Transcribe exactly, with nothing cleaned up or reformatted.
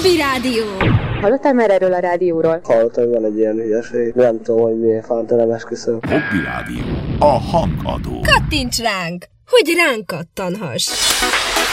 Hobby Rádió. Hallottál már erről a rádióról? Hallottam, hogy van egy ilyen hülyeség. Nem tudom, hogy miért fánta nem esküszöm. Hobby Rádió. A hangadó. Kattints ránk, hogy ránk kattanhass.